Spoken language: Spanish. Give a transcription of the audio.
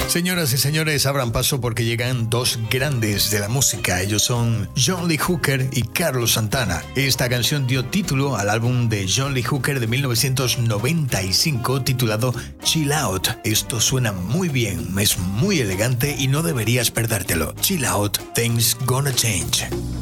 Señoras y señores, abran paso porque llegan dos grandes de la música. Ellos son John Lee Hooker y Carlos Santana. Esta canción dio título al álbum de John Lee Hooker de 1995 titulado Chill Out. Esto suena muy bien, es muy elegante y no deberías perdértelo. Chill Out, Things Gonna Change.